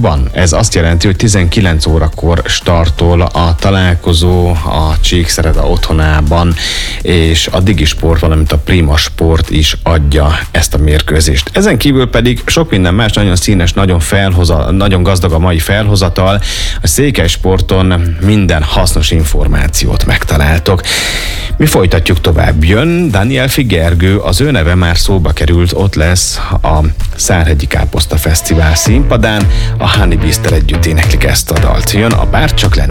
Csíkban. Ez azt jelenti, hogy 19 órakor startol a találkozó a Csíkszereda otthonában, és a Digi Sport, valamint a Prima Sport is adja ezt a mérkőzést. Ezen kívül pedig sok minden más, nagyon színes, nagyon gazdag a mai felhozatal. A Székelysporton minden hasznos információt megtaláltok. Mi folytatjuk tovább. Jön Daniel Gergő, az ő neve már szóba került, ott lesz a Szárhegyi Káposzta Fesztivál színpadán, a Honey Beast-tel együtt éneklik ezt a dalt. Jön a Bárcsak lenne.